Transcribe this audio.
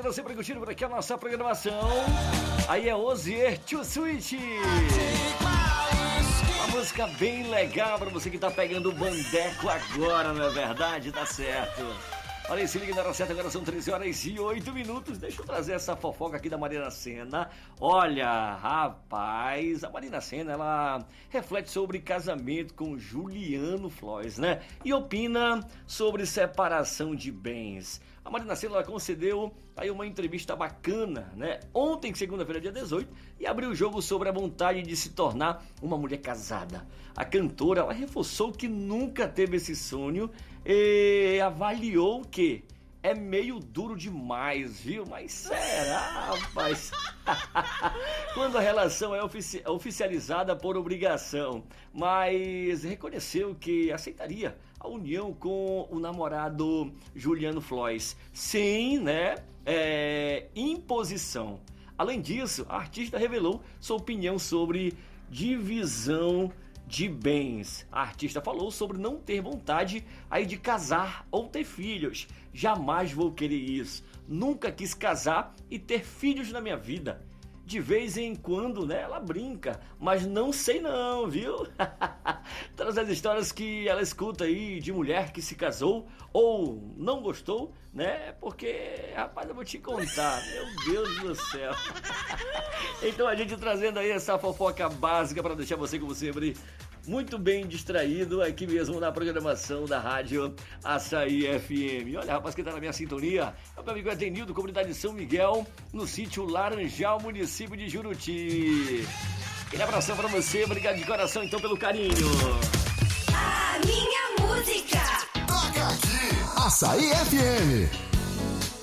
Obrigado sempre curtindo por aqui a nossa programação. Aí é Ozier Too Sweet. Uma música bem legal pra você que tá pegando o bandeco agora, não é verdade? Tá certo. Olha aí, se liga na hora certa, agora são 13h08. Deixa eu trazer essa fofoca aqui da Marina Sena. Olha, rapaz, a Marina Sena, ela reflete sobre casamento com Juliano Flois, né? E opina sobre separação de bens. A Marina Sena, ela concedeu aí uma entrevista bacana, né? Ontem, segunda-feira, dia 18, e abriu o jogo sobre a vontade de se tornar uma mulher casada. A cantora, ela reforçou que nunca teve esse sonho e avaliou que é meio duro demais, viu? Mas será, rapaz? Quando a relação é oficializada por obrigação, mas reconheceu que aceitaria a união com o namorado Juliano Flois, sem, né, imposição. Além disso, a artista revelou sua opinião sobre divisão de bens. A artista falou sobre não ter vontade aí de casar ou ter filhos. Jamais vou querer isso. Nunca quis casar e ter filhos na minha vida. De vez em quando, né, ela brinca, mas não sei não, viu? Todas as histórias que ela escuta aí de mulher que se casou ou não gostou, né? Porque, rapaz, eu vou te contar, meu Deus do céu. Então a gente trazendo aí essa fofoca básica para deixar você, como sempre, muito bem distraído aqui mesmo na programação da rádio Açaí FM. Olha, rapaz, que tá na minha sintonia é o meu amigo Adenildo, comunidade de São Miguel, no sítio Laranjal, município de Juruti. Aquele abração pra você, obrigado de coração então pelo carinho. A minha música toca aqui, Açaí FM.